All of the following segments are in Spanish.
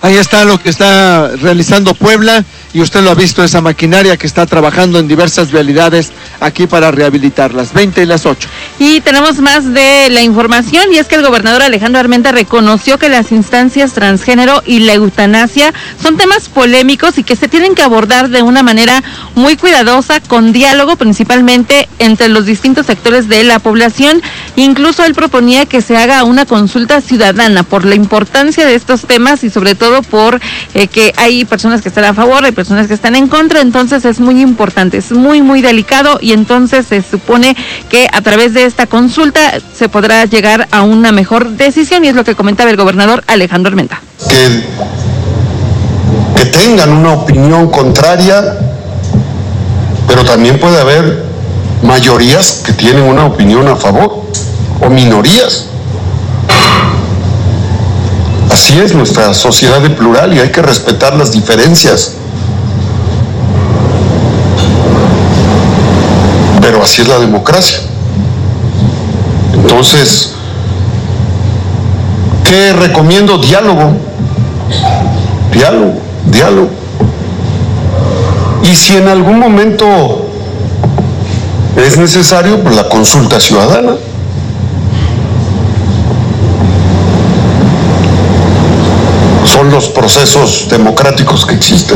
Ahí está lo que está realizando Puebla, y usted lo ha visto, esa maquinaria que está trabajando en diversas vialidades aquí para rehabilitarlas. 20:08. Y tenemos más de la información, y es que el gobernador Alejandro Armenta reconoció que las instancias transgénero y la eutanasia son temas polémicos y que se tienen que abordar de una manera muy cuidadosa, con diálogo principalmente entre los distintos sectores de la población. Incluso él proponía que se haga una consulta ciudadana por la importancia de estos temas y sobre todo por que hay personas que están a favor, hay personas que están en contra, entonces es muy importante, es muy muy delicado, y entonces se supone que a través de esta consulta se podrá llegar a una mejor decisión, y es lo que comentaba el gobernador Alejandro Armenta. Que tengan una opinión contraria, pero también puede haber mayorías que tienen una opinión a favor, o minorías. Así es nuestra sociedad de plural y hay que respetar las diferencias. Pero así es la democracia. Entonces, ¿qué recomiendo? Diálogo. Y si en algún momento es necesario, pues la consulta ciudadana. Son los procesos democráticos que existen.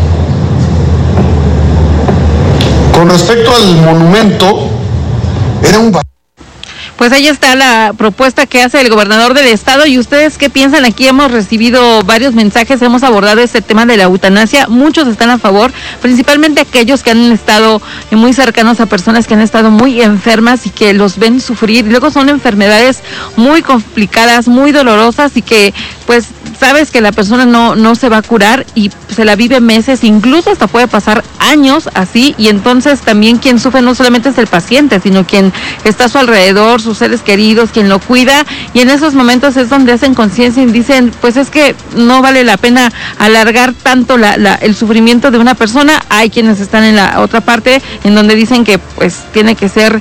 Con respecto al monumento, era un... Pues ahí está la propuesta que hace el gobernador del estado. ¿Y ustedes qué piensan? Aquí hemos recibido varios mensajes, hemos abordado este tema de la eutanasia. Muchos están a favor, principalmente aquellos que han estado muy cercanos a personas que han estado muy enfermas y que los ven sufrir. Luego son enfermedades muy complicadas, muy dolorosas, y que pues sabes que la persona no se va a curar y se la vive meses, incluso hasta puede pasar años así, y entonces también quien sufre no solamente es el paciente, sino quien está a su alrededor, sus seres queridos, quien lo cuida, y en esos momentos es donde hacen conciencia y dicen, pues es que no vale la pena alargar tanto el sufrimiento de una persona. Hay quienes están en la otra parte, en donde dicen que pues tiene que ser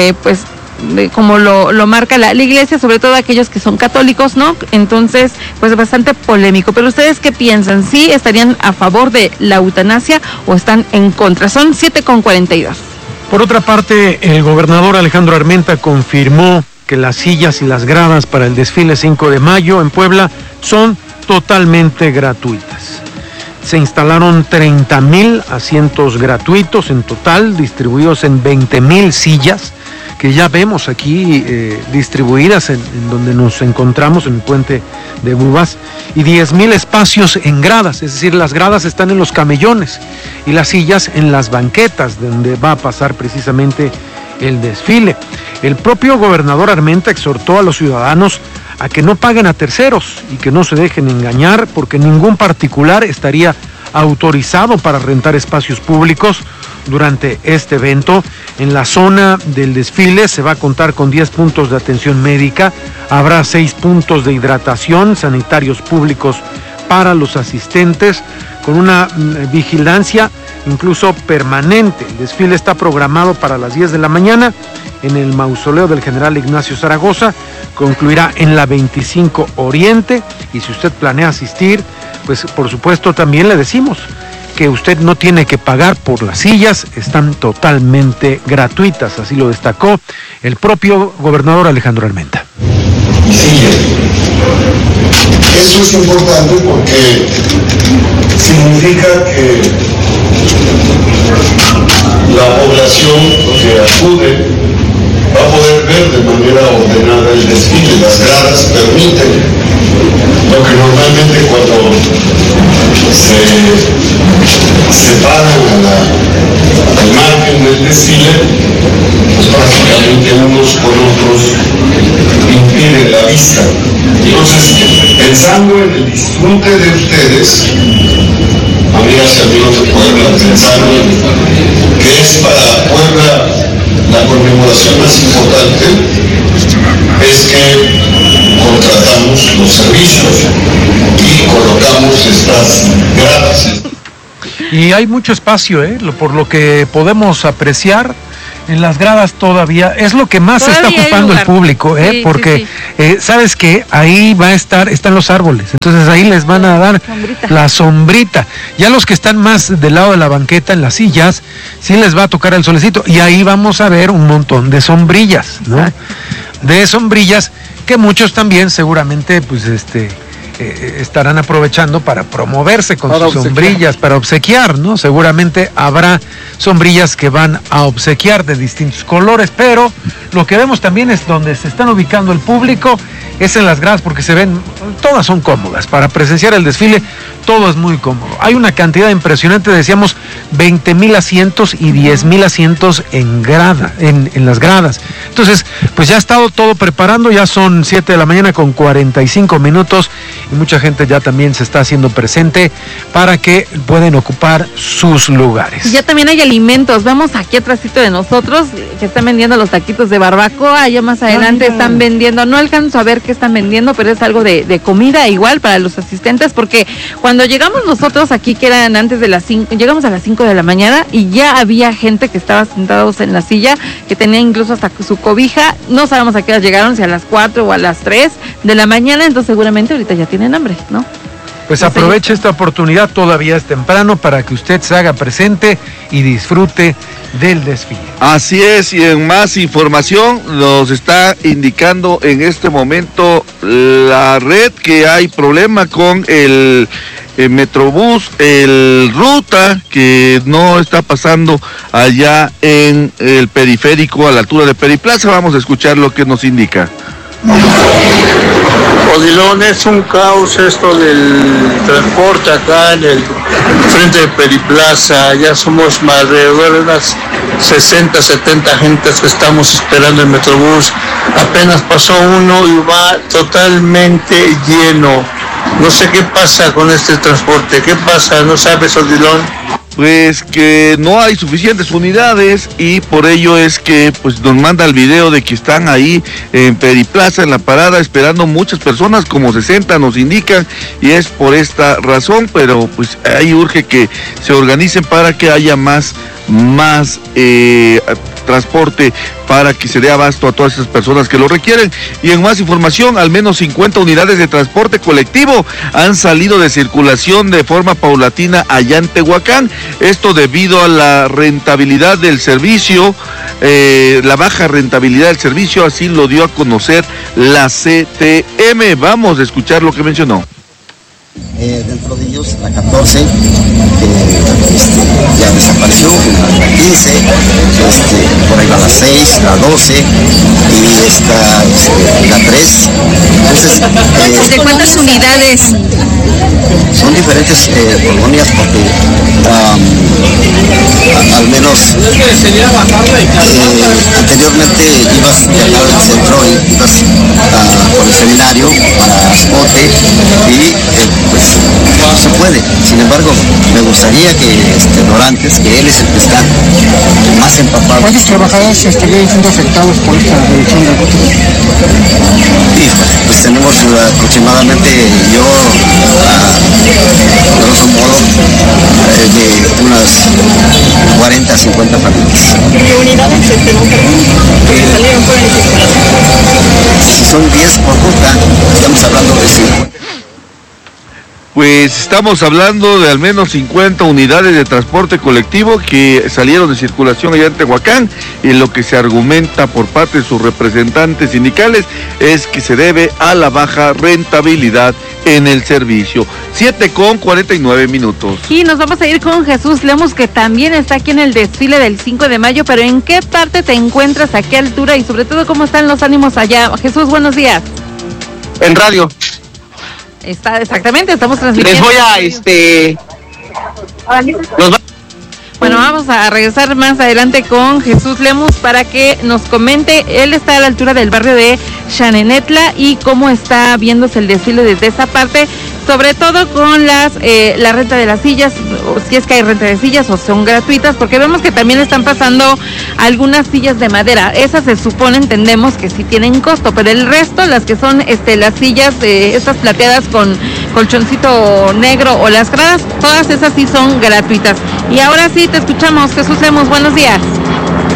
como lo marca la iglesia, sobre todo aquellos que son católicos, ¿no? Entonces, pues bastante polémico. Pero ustedes, ¿qué piensan? ¿Sí estarían a favor de la eutanasia o están en contra? Son 7:42. Por otra parte, el gobernador Alejandro Armenta confirmó que las sillas y las gradas para el desfile 5 de mayo en Puebla son totalmente gratuitas. Se instalaron 30,000 asientos gratuitos en total, distribuidos en 20,000 sillas, que ya vemos aquí distribuidas en donde nos encontramos, en el puente de Bubas, y 10,000 espacios en gradas, es decir, las gradas están en los camellones y las sillas en las banquetas, donde va a pasar precisamente el desfile. El propio gobernador Armenta exhortó a los ciudadanos a que no paguen a terceros y que no se dejen engañar, porque ningún particular estaría autorizado para rentar espacios públicos durante este evento. En la zona del desfile se va a contar con 10 puntos de atención médica, habrá 6 puntos de hidratación, sanitarios públicos para los asistentes, con una vigilancia incluso permanente. El desfile está programado para las 10 de la mañana en el mausoleo del general Ignacio Zaragoza, concluirá en la 25 Oriente, y si usted planea asistir, pues por supuesto también le decimos que usted no tiene que pagar por las sillas, están totalmente gratuitas, así lo destacó el propio gobernador Alejandro Armenta. Sillas. Eso es importante porque significa que la población que acude va a poder ver de manera ordenada el desfile. Las gradas permiten lo que normalmente cuando se separan al margen del desfile, pues prácticamente unos con otros impiden la vista. Entonces, pensando en el disfrute de ustedes, amigas y amigos de Puebla, pensando en que es para Puebla la conmemoración más importante, es que contratamos los servicios y colocamos estas gradas. Y hay mucho espacio, por lo que podemos apreciar, En las gradas todavía, es lo que más se está ocupando el público, sí, porque sabes que ahí están los árboles, entonces ahí les van a dar la sombrita. Ya los que están más del lado de la banqueta, en las sillas, sí les va a tocar el solecito, y ahí vamos a ver un montón de sombrillas, ¿no? De sombrillas que muchos también seguramente, pues estarán aprovechando para promoverse con sus sombrillas, para obsequiar, ¿no? Seguramente habrá sombrillas que van a obsequiar de distintos colores, pero lo que vemos también es donde se están ubicando el público, es en las gradas, porque se ven, todas son cómodas, para presenciar el desfile, todo es muy cómodo. Hay una cantidad impresionante, decíamos, 20,000 asientos y 10,000 asientos en las gradas. Entonces, pues ya ha estado todo preparando, ya son 7 de la mañana con 45 minutos, y mucha gente ya también se está haciendo presente para que puedan ocupar sus lugares. Y ya también hay alimentos, vemos aquí atrásito de nosotros que están vendiendo los taquitos de barbacoa, allá más adelante están vendiendo, no alcanzo a ver qué están vendiendo, pero es algo de comida igual para los asistentes, porque cuando llegamos nosotros aquí, que eran antes de las 5, llegamos a las 5 de la mañana y ya había gente que estaba sentados en la silla, que tenía incluso hasta su cobija, no sabemos a qué hora llegaron, si a las 4 o a las 3 de la mañana, entonces seguramente ahorita ya tienen hambre, ¿no? Pues aproveche esta oportunidad, todavía es temprano, para que usted se haga presente y disfrute del desfile. Así es, y en más información nos está indicando en este momento la red que hay problema con el Metrobús, el Ruta, que no está pasando allá en el periférico a la altura de Periplaza. Vamos a escuchar lo que nos indica. Odilon, es un caos esto del transporte acá en el frente de Periplaza. Ya somos alrededor de unas 60, 70 gentes que estamos esperando el Metrobús. Apenas pasó uno y va totalmente lleno. No sé qué pasa con este transporte. ¿Qué pasa? ¿No sabes, Odilon? Pues que no hay suficientes unidades, y por ello es que pues nos manda el video de que están ahí en Periplaza, en la parada, esperando muchas personas, como 60 nos indican, y es por esta razón, pero pues ahí urge que se organicen para que haya más transporte, para que se dé abasto a todas esas personas que lo requieren. Y en más información, al menos 50 unidades de transporte colectivo han salido de circulación de forma paulatina allá en Tehuacán, esto debido a la rentabilidad del servicio, la baja rentabilidad del servicio, así lo dio a conocer la CTM. Vamos a escuchar lo que mencionó. Dentro de ellos la 14 ya desapareció, la 15, por ahí va la 6, la 12 y esta la 3. Entonces, ¿de cuántas unidades? Son diferentes colonias, porque al menos anteriormente ibas de acá del centro y ibas por el seminario para Ascote y pues se puede. Sin embargo, me gustaría que Dorantes, que él es el que está más empapado. ¿Cuántos trabajadores estarían siendo afectados por esta reducción de costos? Pues tenemos aproximadamente, yo grosso modo, de unas 40 a 50 familias. ¿Qué unidades no salieron fuera de circulación? Si son 10 por ruta, estamos hablando de 50. Pues estamos hablando de al menos 50 unidades de transporte colectivo que salieron de circulación allá en Tehuacán, y lo que se argumenta por parte de sus representantes sindicales es que se debe a la baja rentabilidad en el servicio. 7:49. Y nos vamos a ir con Jesús Lemus, que también está aquí en el desfile del 5 de mayo, pero ¿en qué parte te encuentras, a qué altura y sobre todo cómo están los ánimos allá? Jesús, buenos días. En radio. Está exactamente, estamos transmitiendo. Les voy a Bueno, vamos a regresar más adelante con Jesús Lemus para que nos comente. Él está a la altura del barrio de Xanenetla y cómo está viéndose el desfile desde esa parte, sobre todo con la renta de las sillas, o si es que hay renta de sillas o son gratuitas, porque vemos que también están pasando algunas sillas de madera. Esas se supone, entendemos que sí tienen costo, pero el resto, las que son las sillas, estas plateadas con colchoncito negro o las gradas, todas esas sí son gratuitas. Y ahora sí te escuchamos, Jesús Lemus, buenos días.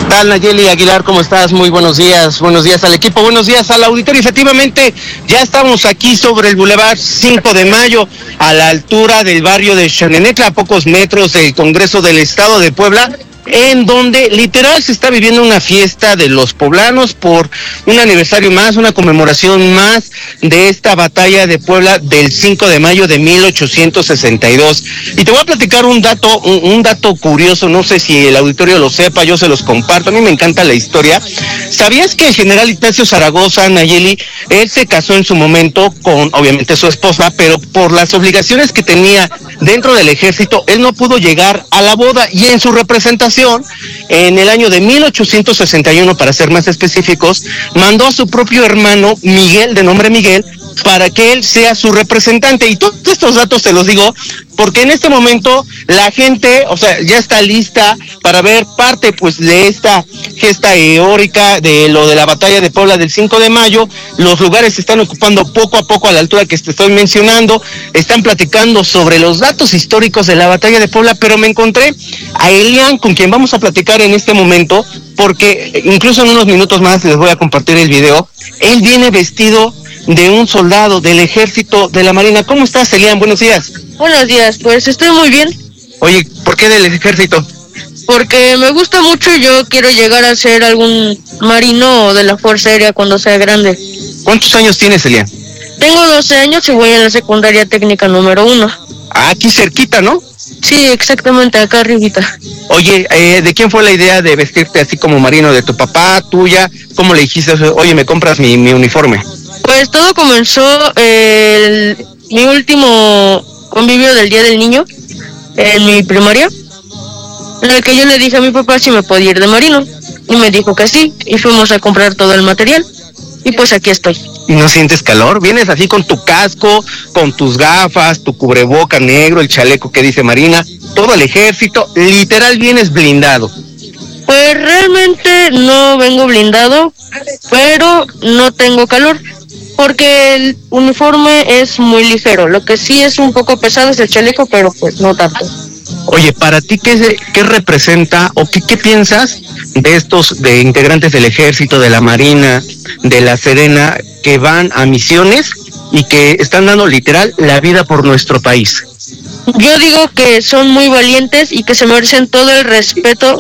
tal, Nayeli Aguilar? ¿Cómo estás? Muy buenos días al equipo, buenos días al auditorio. Efectivamente, ya estamos aquí sobre el Boulevard 5 de Mayo, a la altura del barrio de Xanenetla, a pocos metros del Congreso del Estado de Puebla, en donde literal se está viviendo una fiesta de los poblanos por un aniversario más, una conmemoración más de esta batalla de Puebla del 5 de mayo de 1862. Y te voy a platicar un dato curioso, no sé si el auditorio lo sepa, yo se los comparto, a mí me encanta la historia. ¿Sabías que el general Ignacio Zaragoza, Nayeli, él se casó en su momento con, obviamente, su esposa, pero por las obligaciones que tenía dentro del ejército, él no pudo llegar a la boda, y en su representación, en el año de 1861, para ser más específicos, mandó a su propio hermano Miguel, de nombre Miguel, para que él sea su representante. Y todos estos datos te los digo porque en este momento la gente, o sea, ya está lista para ver parte pues de esta gesta heroica de lo de la batalla de Puebla del 5 de mayo. Los lugares se están ocupando poco a poco a la altura que te estoy mencionando, están platicando sobre los datos históricos de la batalla de Puebla, pero me encontré a Elian, con quien vamos a platicar en este momento, porque incluso en unos minutos más les voy a compartir el video. Él viene vestido de un soldado del ejército de la Marina. ¿Cómo estás, Elian? Buenos días. Buenos días, pues estoy muy bien. Oye, ¿por qué del ejército? Porque me gusta mucho y yo quiero llegar a ser algún marino de la Fuerza Aérea cuando sea grande. ¿Cuántos años tienes, Elian? Tengo 12 años y voy en la secundaria técnica número 1. Ah, aquí cerquita, ¿no? Sí, exactamente, acá arribita. Oye, ¿de quién fue la idea de vestirte así como marino? ¿De tu papá, tuya? ¿Cómo le dijiste, oye, me compras mi uniforme? Pues todo comenzó mi último convivio del Día del Niño en mi primaria, en el que yo le dije a mi papá si me podía ir de marino, y me dijo que sí, y fuimos a comprar todo el material, y pues aquí estoy. ¿Y no sientes calor? Vienes así con tu casco, con tus gafas, tu cubreboca negro, el chaleco que dice Marina, todo el ejército, literal vienes blindado. Pues realmente no vengo blindado, pero no tengo calor, porque el uniforme es muy ligero. Lo que sí es un poco pesado es el chaleco, pero pues no tanto. Oye, para ti, ¿qué representa o qué piensas de estos de integrantes del ejército, de la Marina, de la Serena, que van a misiones y que están dando literal la vida por nuestro país? Yo digo que son muy valientes y que se merecen todo el respeto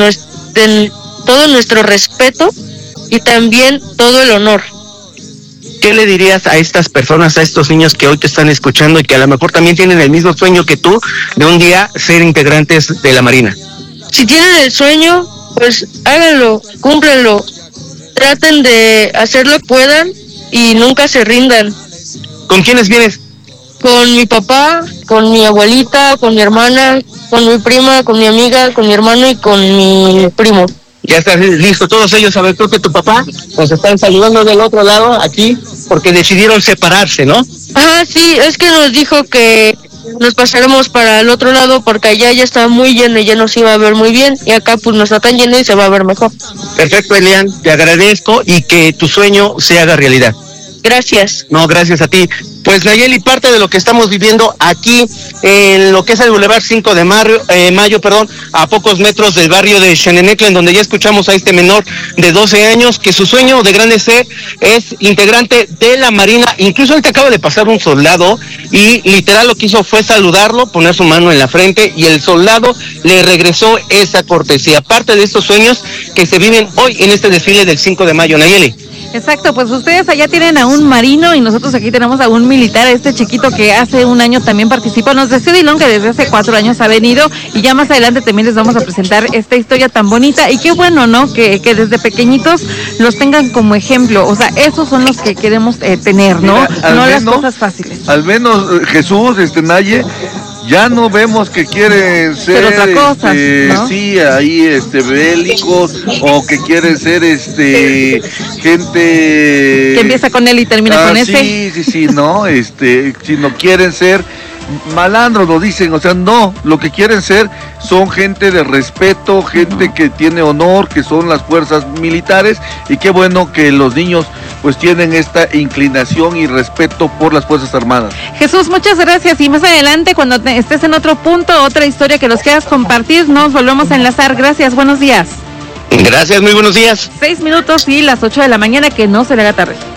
de todo nuestro respeto y también todo el honor. ¿Qué le dirías a estas personas, a estos niños que hoy te están escuchando y que a lo mejor también tienen el mismo sueño que tú de un día ser integrantes de la Marina? Si tienen el sueño, pues háganlo, cúmplenlo, traten de hacer lo que puedan y nunca se rindan. ¿Con quiénes vienes? Con mi papá, con mi abuelita, con mi hermana, con mi prima, con mi amiga, con mi hermano y con mi primo. Ya estás listo, todos ellos. A ver, creo que tu papá nos están saludando del otro lado, aquí, porque decidieron separarse, ¿no? Ah, sí, es que nos dijo que nos pasaremos para el otro lado porque allá ya está muy lleno y ya nos iba a ver muy bien, y acá pues no está tan lleno y se va a ver mejor. Perfecto, Elian, te agradezco y que tu sueño se haga realidad. Gracias. No, gracias a ti. Pues Nayeli, parte de lo que estamos viviendo aquí en lo que es el Boulevard 5 de Mayo, a pocos metros del barrio de Xanenetla, en donde ya escuchamos a este menor de 12 años que su sueño de grande ser es integrante de la Marina. Incluso él te acaba de pasar un soldado y literal lo que hizo fue saludarlo, poner su mano en la frente, y el soldado le regresó esa cortesía. Parte de estos sueños que se viven hoy en este desfile del 5 de mayo, Nayeli. Exacto, pues ustedes allá tienen a un marino y nosotros aquí tenemos a un militar, este chiquito que hace un año también participó, nos decía Dilón que desde hace 4 años ha venido, y ya más adelante también les vamos a presentar esta historia tan bonita, y qué bueno, ¿no? Que desde pequeñitos los tengan como ejemplo, o sea, esos son los que queremos tener, ¿no? Mira, no las cosas fáciles. Al menos Jesús, Naye, ya no vemos que quieren ser otra cosa, ¿no? Sí, ahí bélicos, o que quieren ser gente que empieza con él y termina con ese. Sí, no, sino quieren ser malandros, lo dicen, o sea, no, lo que quieren ser son gente de respeto, gente que tiene honor, que son las fuerzas militares, y qué bueno que los niños pues tienen esta inclinación y respeto por las Fuerzas Armadas. Jesús, muchas gracias, y más adelante cuando estés en otro punto, otra historia que nos quieras compartir, nos volvemos a enlazar. Gracias, buenos días. Gracias, muy buenos días. 6 minutos y las 8 de la mañana, que no se le haga tarde.